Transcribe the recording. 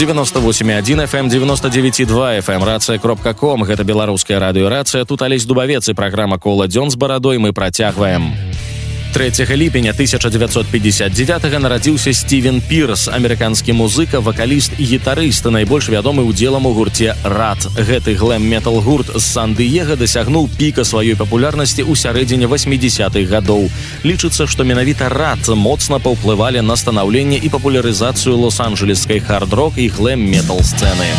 98,1 FM, 99,2 FM, рация.ком. Гэта беларуская радыёрацыя. Тут Алесь Дубавец і праграма «Кола дзён з барадой». Мы працягваем. 3 ліпеня 1959 нарадзіўся Стівен Пірс, амерыканскі музыка, вакаліст і гітарыст, найбольш вядомы ўдзелам у гурце «Рад». Гэты глэм-метал гурт з Сан-Дыега дасягнуў піка сваёй папулярнасці ў сярэдзіне 80-х гадоў. Лічыцца, што менавіта «Рад» моцна паўплывалі на станаўленне і папулярызацыю лос-анджэлескай хард-рок і глэм-метал сцэны.